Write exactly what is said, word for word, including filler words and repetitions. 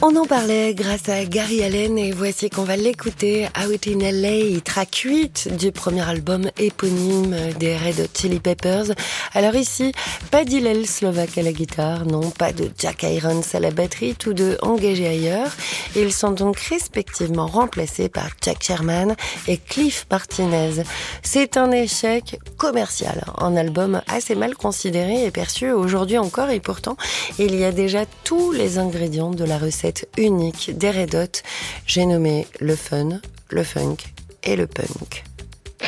On en parlait grâce à Gary Allen et voici qu'on va l'écouter. Out in L A, track huit du premier album éponyme des Red Hot Chili Peppers. Alors ici, pas d'Hillel Slovak à la guitare, non, pas de Jack Irons à la batterie, tous deux engagés ailleurs. Ils sont donc respectivement remplacés par Jack Sherman et Cliff Martinez. C'est un échec commercial, un album assez mal considéré et perçu aujourd'hui encore, et pourtant il y a déjà tous les ingrédients de la recette unique des Red Hot. J'ai nommé le fun, le funk et le punk.